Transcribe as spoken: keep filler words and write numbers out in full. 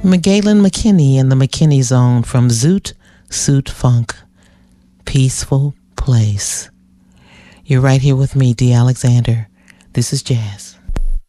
Galen McKinney and the McKinney Zone from Zoot Suit Funk. Peaceful Place. You're right here with me, D. Alexander. This is Jazz.